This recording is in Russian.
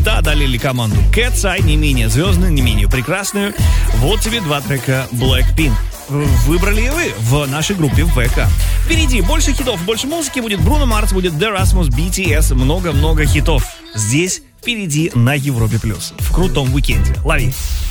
Да, одолели команду Cat's Eye, не менее звездную, не менее прекрасную. Вот тебе 2 трека Blackpink. Выбрали вы в нашей группе в ВК. Впереди больше хитов, больше музыки. Будет Бруно Марс, будет The Rasmus, BTS. Много-много хитов. Здесь, впереди, на Европе+. В крутом уикенде. Лови.